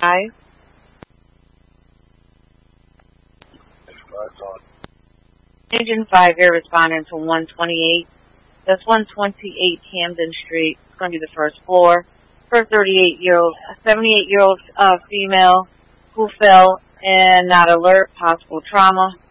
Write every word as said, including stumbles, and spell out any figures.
five. Agent five here responding to one twenty-eight. That's one twenty-eight Camden Street. It's going to be the first floor. For a thirty-eight-year-old, seventy-eight-year-old uh, female who fell and not alert, possible trauma.